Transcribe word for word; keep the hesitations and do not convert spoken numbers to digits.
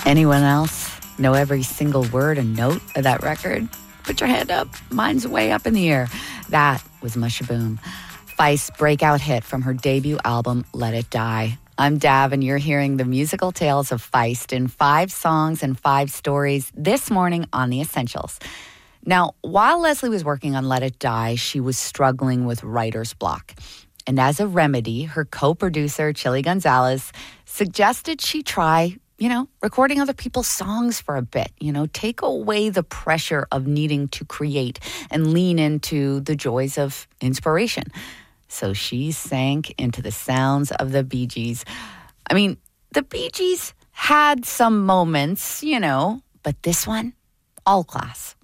Anyone else know every single word and note of that record? Put your hand up. Mine's way up in the air. That was Mushaboom, Feist's breakout hit from her debut album, Let It Die. I'm Dav, and you're hearing the musical tales of Feist in five songs and five stories this morning on The Essentials. Now, while Leslie was working on Let It Die, she was struggling with writer's block. And as a remedy, her co-producer, Chili Gonzalez, suggested she try, you know, recording other people's songs for a bit, you know, take away the pressure of needing to create and lean into the joys of inspiration. So she sank into the sounds of the Bee Gees. I mean, the Bee Gees had some moments, you know, but this one, all class.